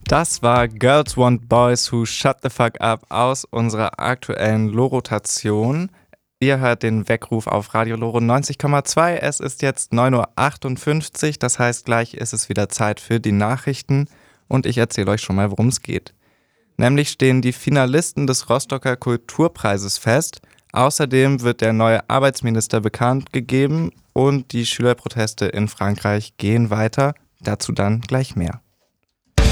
Das war Girls Want Boys Who Shut the Fuck Up aus unserer aktuellen Loro-Tation. Ihr hört den Weckruf auf Radio Loro 90,2. Es ist jetzt 9:58 Uhr, das heißt, gleich ist es wieder Zeit für die Nachrichten und ich erzähle euch schon mal, worum es geht. Nämlich stehen die Finalisten des Rostocker Kulturpreises fest. Außerdem wird der neue Arbeitsminister bekannt gegeben und die Schülerproteste in Frankreich gehen weiter. Dazu dann gleich mehr.